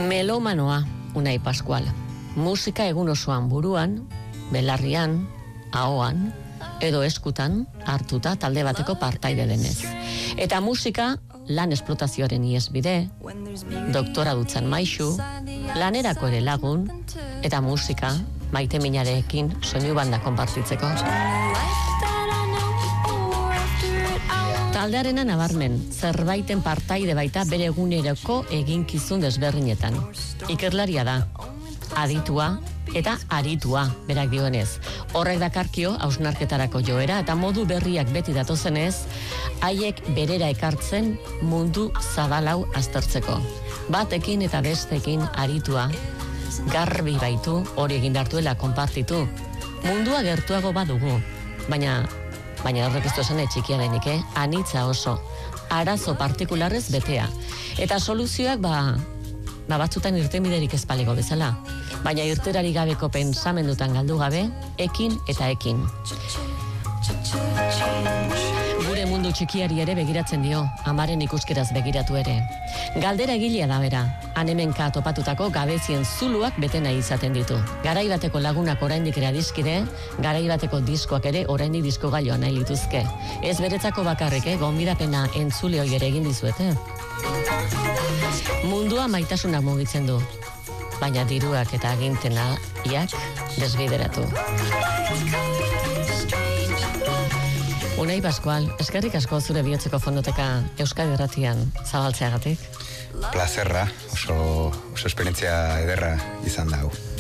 Melomanoa, Unai Pascual. Musika egun osoan buruan, belarrian, ahoan, edo eskutan hartuta talde bateko partaide denez. Eta musika lan esplotazioaren iesbide, doktora dutzan maisu, lanerako ere lagun, eta musika maite minarekin soinu banda konpartitzeko. Taldearena nabarmen, zerbaiten partaide baita bere eguneroko eginkizun desberdinetan. Ikerlaria da, aditua eta aritua, berak dioenez. Horrek dakarkio hausnarketarako joera eta modu berriak beti datozenez, haiek berera ekartzen mundu zabalau aztertzeko. Batekin eta bestekin aritua, garbi baitu hori egin dartuela konpartitu. Mundua gertuago badugu, baina horrek ez du esan txikia denik, anitza oso, arazo partikularrez betea. Eta soluzioak batzutan irtenbiderik ez palego bezala, baina irterari gabeko pensamendutan galdu gabe, ekin eta ekin. Gure mundu txikiari ere begiratzen dio, amaren ikuskeraz begiratu ere. Galdera egilea da bera, hanemenka topatutako gabezien zuluak bete nahi izaten ditu. Garai bateko lagunak oraindik ere adiskide, garai bateko diskoak ere oraindik disko gailoa nahi lituzke. Ez beretzako bakarrik, gonbidapena entzule hori ere egin dizuete. Mundua maitasunak mugitzen du, baina diruak eta agintenaiak desbideratu. Unai Pascual, eskerrik asko zure bihotzeko fondoteka Euskadi Irratian zabaltzeagatik. Plazerra, oso esperientzia ederra izan da hau.